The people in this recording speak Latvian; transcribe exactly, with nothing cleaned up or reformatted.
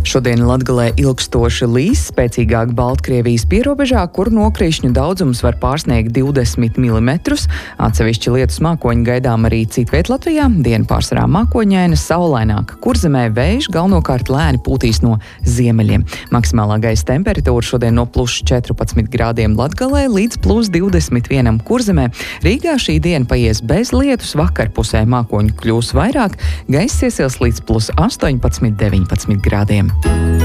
Šodien Latgalē ilgstoši līs, spēcīgāk Baltkrievijas pierobežā, kur nokrišņu daudzums var pārsniegt divdesmit milimetrus. Atsevišķi lietus mākoņi gaidām arī citviet Latvijā. Diena pārsvarā mākoņaina, saulaināka. Kurzemē vējš galvenokārt lēni pūtīs no ziemeļiem. Maksimālā gaisa temperatūra šodien no plus četrpadsmit grādiem Latgalē līdz plus divdesmit vienam Kurzemē. Rīgā šī diena paies bez lietus, vakarpusē mākoņu kļūs vairāk, gaiss iesils līdz plus astoņpadsmit deviņpadsmit grādiem.